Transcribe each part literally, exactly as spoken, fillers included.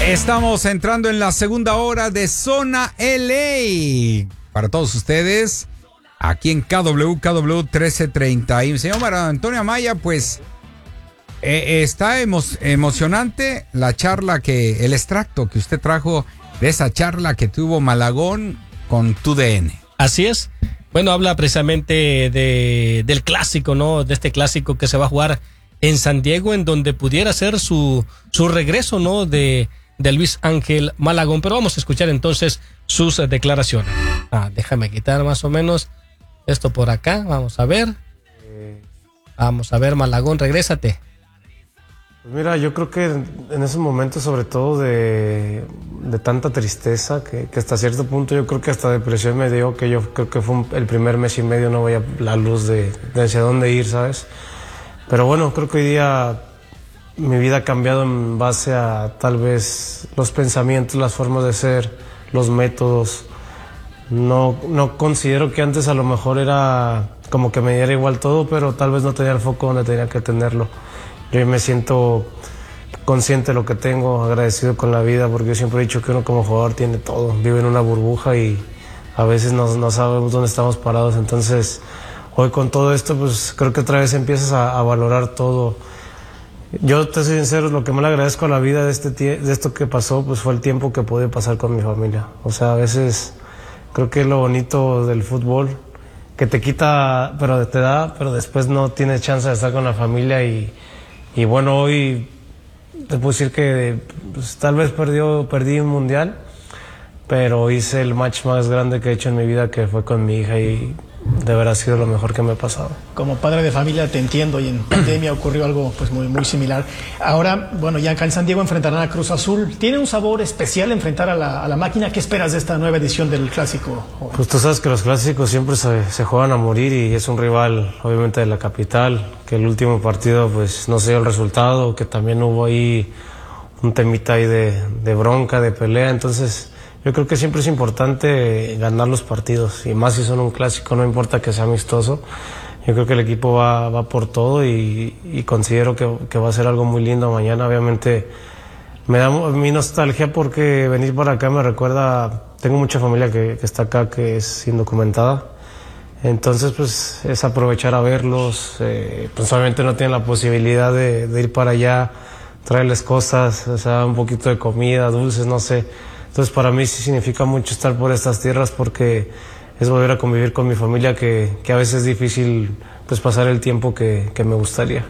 Estamos entrando en la segunda hora de Zona L A para todos ustedes aquí en K W K W trece treinta. Y señor Mario Antonio Amaya, pues eh, está emo emocionante la charla, que el extracto que usted trajo de esa charla que tuvo Malagón con T U D N. Así es. Bueno, habla precisamente de, del clásico, ¿no? De este clásico que se va a jugar en San Diego, en donde pudiera ser su, su regreso, ¿no? De, de Luis Ángel Malagón. Pero vamos a escuchar entonces sus declaraciones. Ah, déjame quitar más o menos esto por acá. Vamos a ver. Vamos a ver, Malagón, regrésate. Pues mira, yo creo que en esos momentos, sobre todo de, de tanta tristeza, que, que hasta cierto punto yo creo que hasta depresión me dio, que yo creo que fue un, el primer mes y medio no veía la luz de, de hacia dónde ir, ¿sabes? Pero bueno, creo que hoy día mi vida ha cambiado en base a tal vez los pensamientos, las formas de ser, los métodos. No, no considero que antes a lo mejor era como que me diera igual todo, pero tal vez no tenía el foco donde tenía que tenerlo. Yo me siento consciente de lo que tengo, agradecido con la vida, porque yo siempre he dicho que uno como jugador tiene todo, vive en una burbuja y a veces no, no sabemos dónde estamos parados. Entonces, hoy con todo esto, pues creo que otra vez empiezas a, a valorar todo. Yo te soy sincero, lo que más le agradezco a la vida de, este de esto que pasó, pues fue el tiempo que pude pasar con mi familia. O sea, a veces creo que es lo bonito del fútbol, que te quita, pero te da, pero después no tienes chance de estar con la familia. Y Y bueno, hoy te puedo decir que pues, tal vez perdió, perdí un mundial, pero hice el match más grande que he hecho en mi vida, que fue con mi hija, y de verdad ha sido lo mejor que me ha pasado. Como padre de familia te entiendo, y en pandemia ocurrió algo pues muy, muy similar. Ahora, bueno, ya acá en San Diego enfrentarán a Cruz Azul. ¿Tiene un sabor especial enfrentar a la, a la máquina? ¿Qué esperas de esta nueva edición del Clásico? Pues tú sabes que los clásicos siempre se, se juegan a morir, y es un rival obviamente de la capital, que el último partido pues no se dio el resultado, que también hubo ahí un temita ahí de, de bronca, de pelea. Entonces yo creo que siempre es importante ganar los partidos, y más si son un clásico, no importa que sea amistoso. Yo creo que el equipo va, va por todo, y, y considero que, que va a ser algo muy lindo mañana. Obviamente me da mi nostalgia porque venir para acá me recuerda, tengo mucha familia que, que está acá, que es indocumentada. Entonces pues es aprovechar a verlos. Eh, pues obviamente no tienen la posibilidad de, de ir para allá, traerles cosas, o sea, un poquito de comida, dulces, no sé. Entonces para mí sí significa mucho estar por estas tierras, porque es volver a convivir con mi familia, que, que a veces es difícil pues pasar el tiempo que, que me gustaría.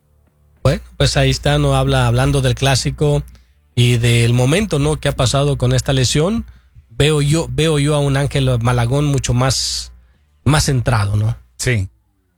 Bueno, pues ahí está, ¿no? Habla, hablando del clásico y del momento, ¿no?, que ha pasado con esta lesión. Veo yo, veo yo a un Ángel Malagón mucho más, más centrado, ¿no? Sí,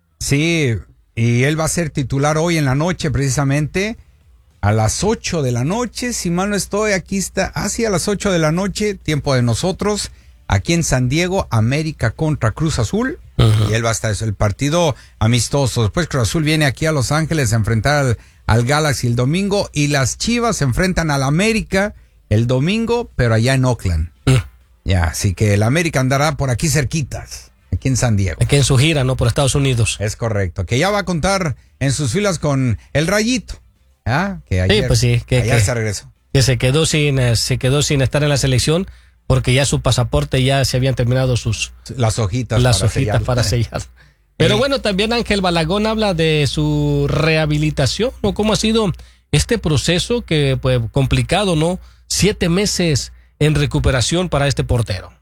sí, y él va a ser titular hoy en la noche, precisamente a las ocho de la noche, si mal no estoy, aquí está, así a las ocho de la noche, tiempo de nosotros, aquí en San Diego, América contra Cruz Azul. Uh-huh. Y él va a estar, es el partido amistoso. Después Cruz Azul viene aquí a Los Ángeles a enfrentar al, al Galaxy el domingo, y las Chivas se enfrentan al América el domingo, pero allá en Oakland. Uh-huh. Ya, así que el América andará por aquí cerquitas, aquí en San Diego. Aquí en su gira, ¿no?, por Estados Unidos. Es correcto, que ya va a contar en sus filas con el Rayito. Ah, que ayer, sí, pues sí, que, ayer que, se regresó. Que se quedó sin, eh, se quedó sin estar en la selección, porque ya su pasaporte, ya se habían terminado sus las hojitas las para hojitas sellar. para sellar. Pero eh. bueno, también Ángel Malagón habla de su rehabilitación, ¿no? ¿Cómo ha sido este proceso, que pues complicado, ¿no? Siete meses en recuperación para este portero.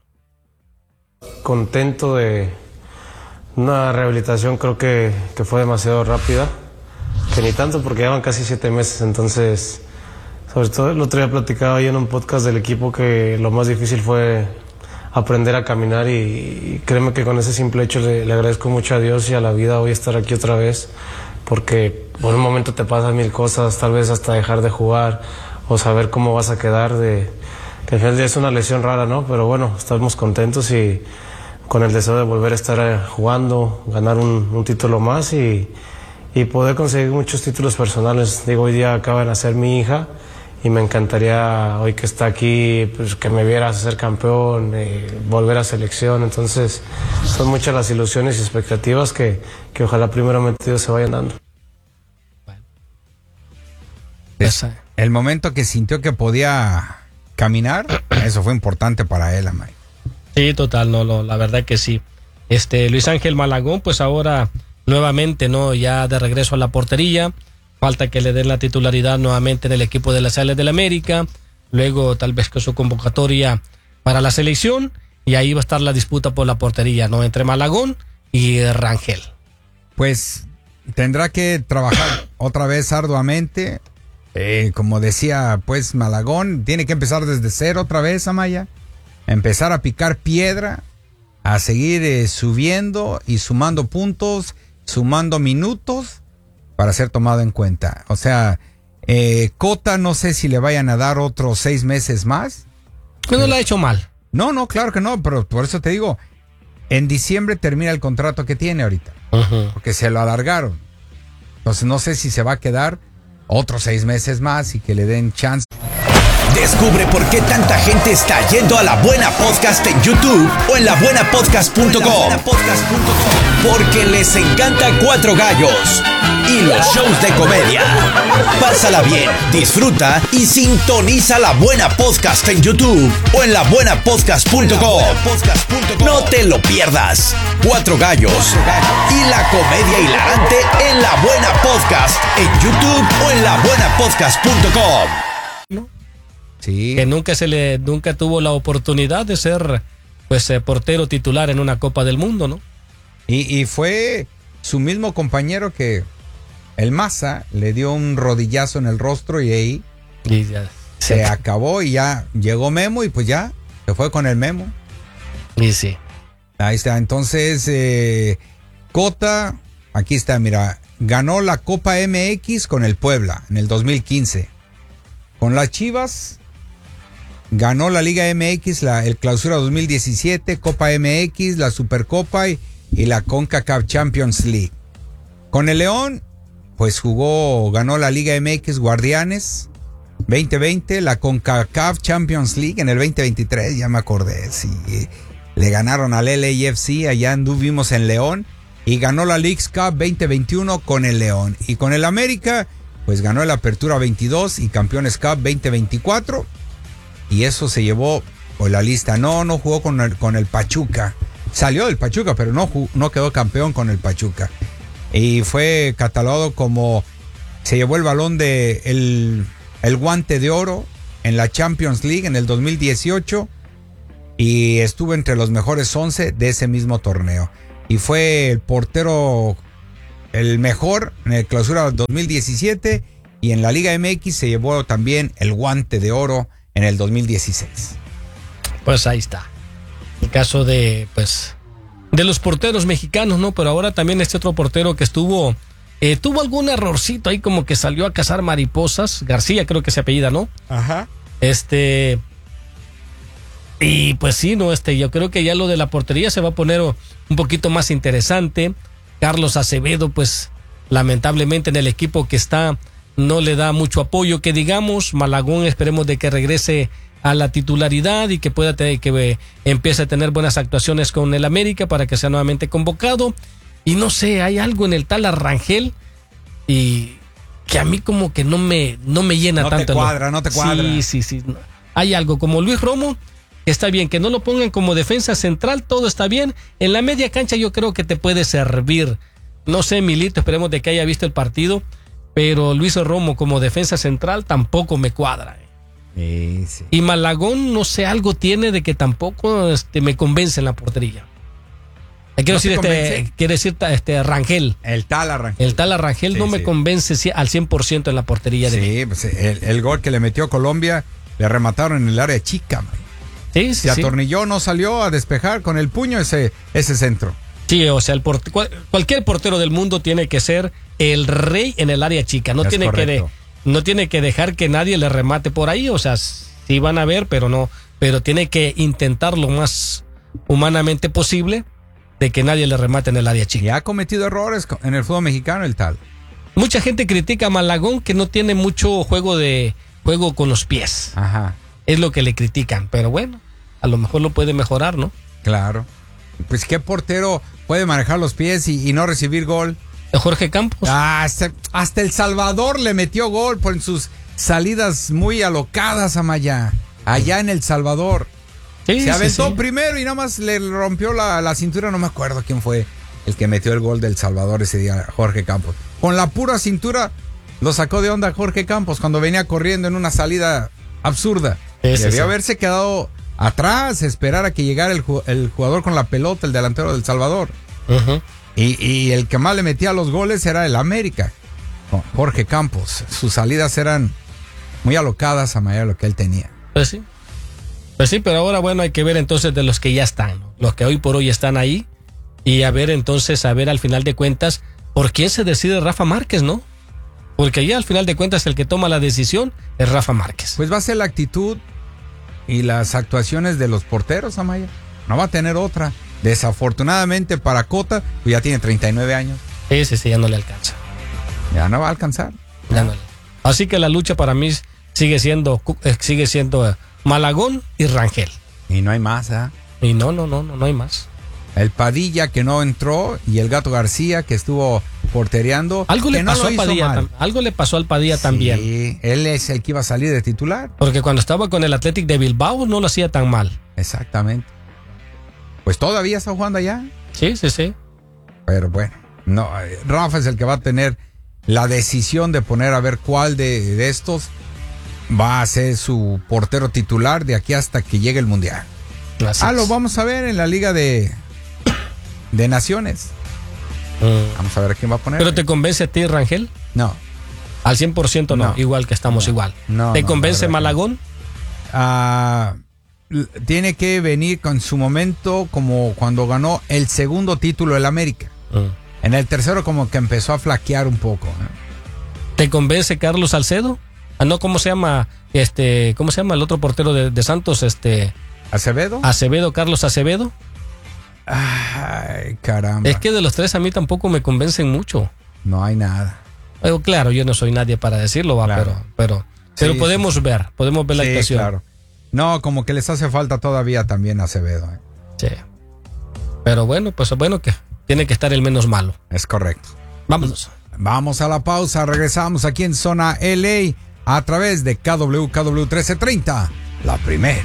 Contento de una rehabilitación, creo que, que fue demasiado rápida, que ni tanto, porque llevan casi siete meses. Entonces, sobre todo el otro día platicaba ahí en un podcast del equipo que lo más difícil fue aprender a caminar, y, y créeme que con ese simple hecho le, le agradezco mucho a Dios y a la vida hoy estar aquí otra vez, porque por un momento te pasan mil cosas, tal vez hasta dejar de jugar o saber cómo vas a quedar, de que al final ya es una lesión rara, ¿no? Pero bueno, estamos contentos y con el deseo de volver a estar jugando, ganar un, un título más, y y poder conseguir muchos títulos personales. Digo, hoy día acaba de nacer mi hija, y me encantaría hoy que está aquí, pues que me vieras ser campeón, eh, volver a selección. Entonces son muchas las ilusiones y expectativas que, que ojalá primeramente Dios se vayan dando. Te pues, pues el momento que sintió que podía caminar, eso fue importante para él, Amay. Sí, total, no, no, la verdad que sí. Este Luis Ángel Malagón, pues ahora nuevamente, ¿no? Ya de regreso a la portería. Falta que le den la titularidad nuevamente en el equipo de las Águilas del América. Luego, tal vez con su convocatoria para la selección. Y ahí va a estar la disputa por la portería, ¿no? Entre Malagón y Rangel. Pues tendrá que trabajar otra vez arduamente. Eh, como decía, pues Malagón tiene que empezar desde cero otra vez, Amaya. Empezar a picar piedra, a seguir eh, subiendo y sumando puntos, sumando minutos para ser tomado en cuenta. O sea, eh, Cota no sé si le vayan a dar otros seis meses más. No, no lo ha hecho mal. No, no, claro que no, pero por eso te digo, en diciembre termina el contrato que tiene ahorita, uh-huh. porque se lo alargaron. Entonces no sé si se va a quedar otros seis meses más y que le den chance. Descubre por qué tanta gente está yendo a La Buena Podcast en YouTube o en la buena podcast punto com. Porque les encanta Cuatro Gallos y los shows de comedia. Pásala bien, disfruta y sintoniza La Buena Podcast en YouTube o en la buena podcast punto com. No te lo pierdas. Cuatro Gallos y la comedia hilarante en La Buena Podcast en YouTube o en la buena podcast punto com. Sí. Que nunca se le nunca tuvo la oportunidad de ser pues eh, portero titular en una Copa del Mundo, ¿no? Y, y fue su mismo compañero que el Maza le dio un rodillazo en el rostro y ahí y ya, se sí. acabó y ya llegó Memo y pues ya se fue con el Memo. Y sí. Ahí está. Entonces eh, Cota, aquí está, mira, ganó la Copa M X con el Puebla en el dos mil quince. Con las Chivas ganó la Liga M X, la, el Clausura dos mil diecisiete, Copa M X, la Supercopa y, y la CONCACAF Champions League. Con el León, pues jugó, ganó la Liga M X Guardianes veinte veinte, la CONCACAF Champions League en el veinte veintitrés, ya me acordé, sí. Le ganaron al L A F C, allá anduvimos en León, y ganó la Leagues Cup veinte veintiuno con el León. Y con el América, pues ganó el Apertura veintidós y Campeones Cup veinte veinticuatro. Y eso se llevó por la lista. No, no jugó con el, con el Pachuca. Salió del Pachuca, pero no, no quedó campeón con el Pachuca. Y fue catalogado como... Se llevó el balón de... El, el guante de oro en la Champions League en el dos mil dieciocho. Y estuvo entre los mejores once de ese mismo torneo. Y fue el portero... El mejor en el Clausura dos mil diecisiete. Y en la Liga M X se llevó también el guante de oro en el dos mil dieciséis. Pues ahí está. El caso de, pues, de los porteros mexicanos, ¿no? Pero ahora también este otro portero que estuvo, eh, tuvo algún errorcito ahí, como que salió a cazar mariposas. García creo que se apellida, ¿no? Ajá. Este... Y pues sí, ¿no? Este, yo creo que ya lo de la portería se va a poner un poquito más interesante. Carlos Acevedo, pues, lamentablemente en el equipo que está... no le da mucho apoyo, que digamos. Malagón esperemos de que regrese a la titularidad y que pueda tener, que eh, empiece a tener buenas actuaciones con el América para que sea nuevamente convocado. Y no sé, hay algo en el tal Rangel y que a mí como que no me, no me llena no tanto. No te cuadra, no te cuadra. Sí, sí, sí. No. Hay algo como Luis Romo, que está bien, que no lo pongan como defensa central, todo está bien. En la media cancha yo creo que te puede servir. No sé, Milito, esperemos de que haya visto el partido. Pero Luis Romo como defensa central tampoco me cuadra. Sí, sí. Y Malagón, no sé, algo tiene de que tampoco este, me convence en la portería. Quiero ¿No decir, este, quiero decir este, Rangel. El tal Rangel. El tal Rangel sí, no sí. me convence al cien por ciento en la portería. De sí, pues el, el gol que le metió Colombia, le remataron en el área chica. Man. Sí, sí, Se atornilló, sí. no salió a despejar con el puño ese, ese centro. Sí, o sea, el port- cual, cualquier portero del mundo tiene que ser el rey en el área chica. No tiene que de, no tiene que dejar que nadie le remate por ahí. O sea, sí van a ver, pero no. Pero tiene que intentar lo más humanamente posible de que nadie le remate en el área chica. Y ha cometido errores en el fútbol mexicano el tal. Mucha gente critica a Malagón que no tiene mucho juego de juego con los pies. Ajá. Es lo que le critican, pero bueno, a lo mejor lo puede mejorar, ¿no? Claro. Pues qué portero puede manejar los pies y, y no recibir gol. Jorge Campos. Ah, hasta, hasta El Salvador le metió gol por sus salidas muy alocadas, Amaya, allá en El Salvador. Sí, Se sí, aventó sí. primero y nada más le rompió la, la cintura, no me acuerdo quién fue el que metió el gol del Salvador ese día, Jorge Campos. Con la pura cintura lo sacó de onda Jorge Campos cuando venía corriendo en una salida absurda. Sí, sí, Debió sí. haberse quedado atrás, esperar a que llegara el, ju- el jugador con la pelota, el delantero del Salvador. Ujú. Y, y el que más le metía los goles era el América, no, Jorge Campos. Sus salidas eran muy alocadas a mayor de lo que él tenía. Pues sí. Pues sí, pero ahora bueno, hay que ver entonces de los que ya están, ¿no? Los que hoy por hoy están ahí. Y a ver entonces, a ver al final de cuentas, ¿por quién se decide Rafa Márquez, no? Porque ya al final de cuentas el que toma la decisión es Rafa Márquez. Pues va a ser la actitud y las actuaciones de los porteros, Amaya. No va a tener otra. Desafortunadamente para Cota, pues ya tiene treinta y nueve años. Sí, sí, sí, ya no le alcanza. Ya no va a alcanzar. Ya no le- Así que la lucha para mí sigue siendo, eh, sigue siendo eh, Malagón y Rangel. Y no hay más, ¿eh? Y no, no, no, no, no hay más. El Padilla que no entró y el Gato García que estuvo portereando. Algo que le no pasó lo al hizo Padilla, mal. tam- algo le pasó al Padilla también. Sí, él es el que iba a salir de titular. Porque cuando estaba con el Athletic de Bilbao no lo hacía tan mal. Exactamente. Pues todavía está jugando allá. Sí, sí, sí. Pero bueno, no, eh, Rafa es el que va a tener la decisión de poner a ver cuál de, de estos va a ser su portero titular de aquí hasta que llegue el Mundial. Así Ah, es. lo vamos a ver en la Liga de, de Naciones. Mm. Vamos a ver a quién va a poner. ¿Pero te convence a ti, Rangel? No. Al cien por ciento no, No. igual que estamos No. igual. No, ¿Te no, convence la verdad que no. Malagón? Ah, l- tiene que venir con su momento como cuando ganó el segundo título del América. Mm. En el tercero como que empezó a flaquear un poco, ¿no? ¿Te convence Carlos Salcedo? Ah, no, ¿cómo se llama? Este, ¿cómo se llama el otro portero de, de Santos? Este, ¿Acevedo? Acevedo, Carlos Acevedo. Ay, caramba. Es que de los tres a mí tampoco me convencen mucho. No hay nada. Pero claro, yo no soy nadie para decirlo, va, Claro. pero, pero, pero Sí, podemos sí, sí. ver, podemos ver la Sí, actuación. claro. No, como que les hace falta todavía también a Acevedo. ¿eh? Sí. Pero bueno, pues bueno que tiene que estar el menos malo. Es correcto. Vámonos. Vamos a la pausa, regresamos aquí en Zona L A a través de K W K W trece treinta, la primera.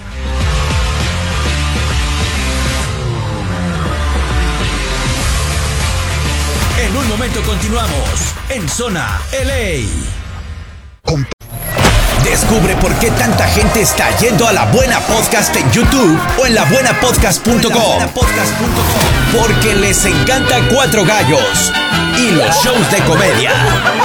En un momento continuamos en Zona L A. Descubre por qué tanta gente está yendo a La Buena Podcast en YouTube o en la buena podcast punto com. Porque les encanta Cuatro Gallos y los shows de comedia.